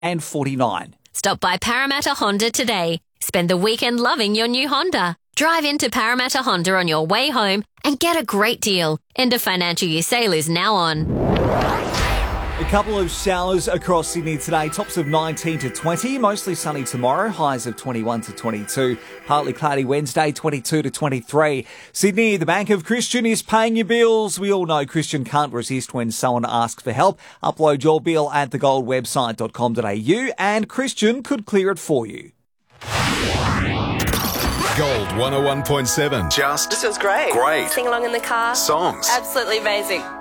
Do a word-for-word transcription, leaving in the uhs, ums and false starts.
and forty-nine. Stop by Parramatta Honda today. Spend the weekend loving your new Honda. Drive into Parramatta Honda on your way home and get a great deal. End of financial year sale is now on. A couple of showers across Sydney today, tops of nineteen to twenty, mostly sunny tomorrow, highs of twenty-one to twenty-two, partly cloudy Wednesday, twenty-two to twenty-three. Sydney, the Bank of Christian is paying your bills. We all know Christian can't resist when someone asks for help. Upload your bill at the gold website dot com dot a u and Christian could clear it for you. Gold one oh one point seven. Just This was great. great. Sing along in the car. Songs. Absolutely amazing.